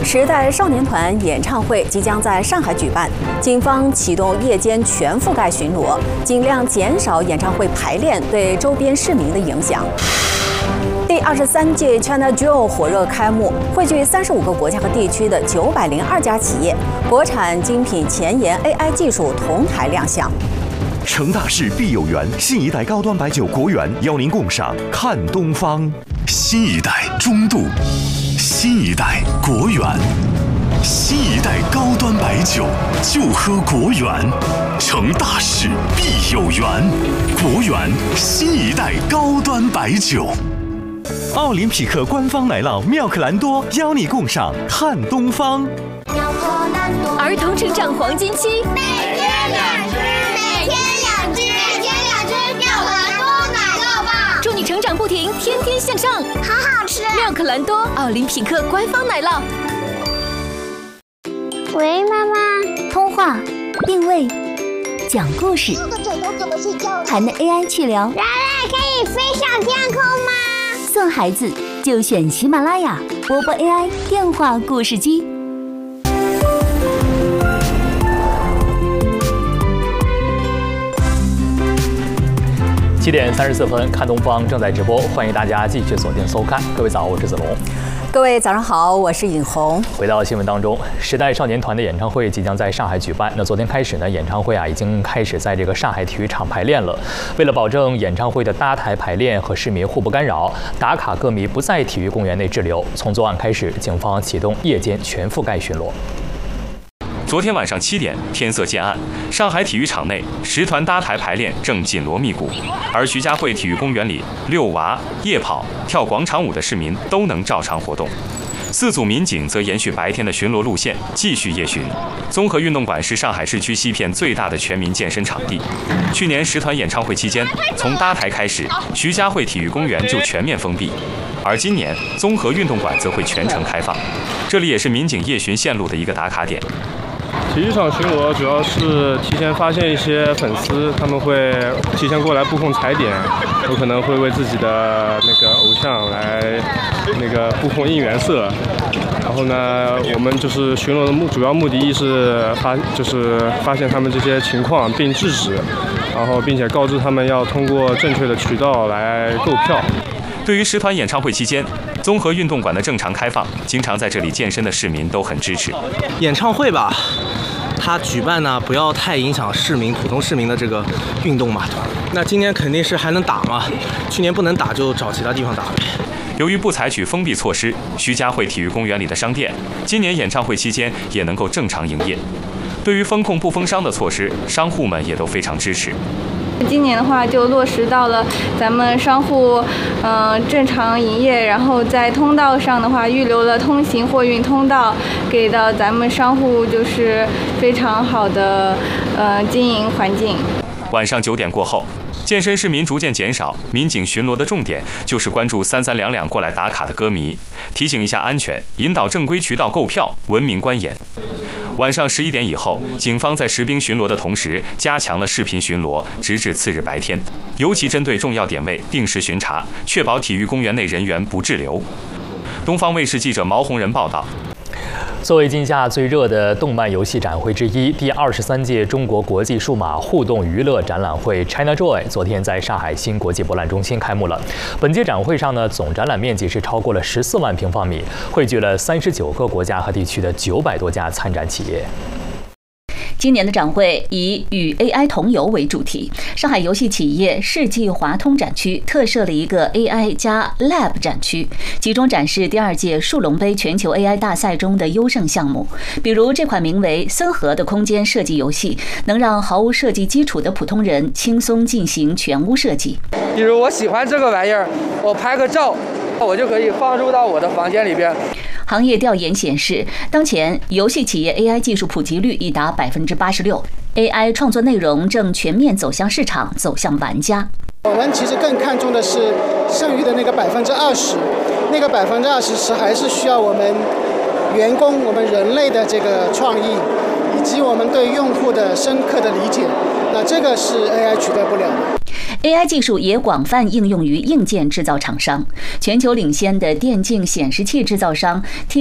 时代少年团演唱会即将在上海举办，警方启动夜间全覆盖巡逻，尽量减少演唱会排练对周边市民的影响。第23届 China Jewel 火热开幕，汇聚35个国家和地区的902家企业，国产精品前沿 AI 技术同台亮相。 成大事必有缘，新一代高端白酒国源邀您共赏看东方。新一代中度，新一代国源，新一代高端白酒就喝国源。成大事必有缘，国源新一代高端白酒。奥林匹克官方奶酪妙可蓝多邀你共赏看东方。 儿童成长黄金期， 每天2只，每天2只，每天2只妙可蓝多奶酪棒， 祝你成长不停，天天向上， 好好吃。 妙可蓝多，奥林匹克官方奶酪。 喂，妈妈。 通话、定位、讲故事， 这个枕头怎么睡觉？ 还能 AI 去聊。 人类可以飞上天空吗？ 送孩子就选喜马拉雅波波 AI 电话故事机。 7点34分，看东方正在直播，欢迎大家继续锁定收看。各位早，我是子龙。 各位早上好，我是尹红。 回到新闻当中，时代少年团的演唱会即将在上海举办。那昨天开始呢，演唱会已经开始在这个上海体育场排练了。为了保证演唱会的搭台排练和市民互不干扰，打卡歌迷不在体育公园内滞留。从昨晚开始，警方启动夜间全覆盖巡逻。 昨天晚上7点，天色渐暗，上海体育场内10团搭台排练正紧锣密鼓，而徐家汇体育公园里遛娃、夜跑、跳广场舞的市民都能照常活动。4组民警则延续白天的巡逻路线，继续夜巡。综合运动馆是上海市区西片最大的全民健身场地。去年10团演唱会期间，从搭台开始，徐家汇体育公园就全面封闭。而今年，综合运动馆则会全程开放，这里也是民警夜巡线路的一个打卡点。 体育场巡逻主要是提前发现一些粉丝，他们会提前过来布控踩点，有可能会为自己的那个偶像来那个布控应援色。然后呢，我们就是巡逻的主要目的一是发现他们这些情况并制止，然后并且告知他们要通过正确的渠道来购票。 对于10团演唱会期间综合运动馆的正常开放，经常在这里健身的市民都很支持。 演唱会吧，它举办呢不要太影响普通市民的这个运动嘛。那今年肯定是还能打嘛，去年不能打就找其他地方打呗。 由于不采取封闭措施，徐家汇体育公园里的商店今年演唱会期间也能够正常营业。对于风控不封商的措施，商户们也都非常支持。 今年的话就落实到了咱们商户正常营业，然后在通道上的话预留了通行货运通道，给到咱们商户就是非常好的经营环境。 晚上9点过后，健身市民逐渐减少，民警巡逻的重点就是关注332过来打卡的歌迷，提醒一下安全，引导正规渠道购票，文明观演。晚上11点以后，警方在实兵巡逻的同时，加强了视频巡逻，直至次日白天，尤其针对重要点位定时巡查，确保体育公园内人员不滞留。东方卫视记者毛红仁报道。 作为今夏最热的动漫游戏展会之一，第23届中国国际数码互动娱乐展览会 China Joy 昨天在上海新国际博览中心开幕了。本届展会上呢，总展览面积是超过了14万平方米，汇聚了39个国家和地区的900多家参展企业。 今年的展会以与 AI 同游为主题，上海游戏企业世纪华通展区特设了一个 AI 加 Lab 展区，集中展示第2届树龙杯全球 AI 大赛中的优胜项目。比如这款名为森河的空间设计游戏，能让毫无设计基础的普通人轻松进行全屋设计。 比如我喜欢这个玩意儿，我拍个照，我就可以放入到我的房间里边。 行业调研显示，当前游戏企业 AI 技术普及率已达86%，AI 创作内容正全面走向市场，走向玩家。 我们其实更看重的是剩余的那个20%，那个20%是还是需要我们员工、我们人类的这个创意，以及我们对用户的深刻的理解。那这个是 AI 取代不了的。 AI 技术也广泛应用于硬件制造厂商，全球领先的电竞显示器制造商